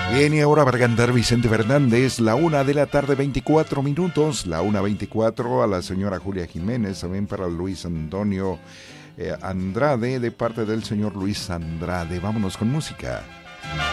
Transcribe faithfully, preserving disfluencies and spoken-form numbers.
Bien, y ahora para cantar Vicente Fernández, la una de la tarde, veinticuatro minutos, la una veinticuatro, a la señora Julia Jiménez, también para Luis Antonio eh, Andrade, de parte del señor Luis Andrade. Vámonos con música.